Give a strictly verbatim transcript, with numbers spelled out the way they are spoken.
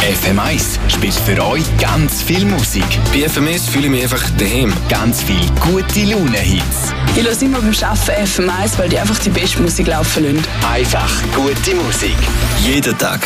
F M eins spielt für euch ganz viel Musik. Bei F M eins fühle ich mich einfach daheim. Ganz viel gute Laune-Hits. Ich höre immer beim Arbeiten F M eins, weil die einfach die beste Musik laufen lassen. Einfach gute Musik. Jeden Tag